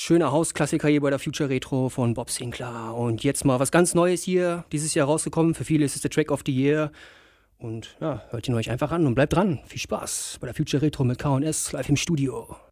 Schöner Hausklassiker hier bei der Future Retro von Bob Sinclar. Und jetzt mal was ganz Neues hier, dieses Jahr rausgekommen. Für viele ist es der Track of the Year. Und ja, hört ihn euch einfach an und bleibt dran. Viel Spaß bei der Future Retro mit K&S live im Studio.